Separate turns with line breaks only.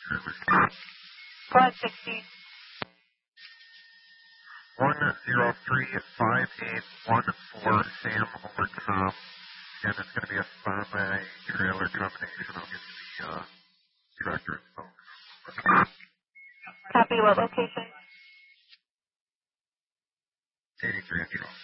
Plus 60.
1035814 Sam over Tom. And it's going to be a semi-trailer combination. I'll get you the director info.
Copy, what location?
83 Intro.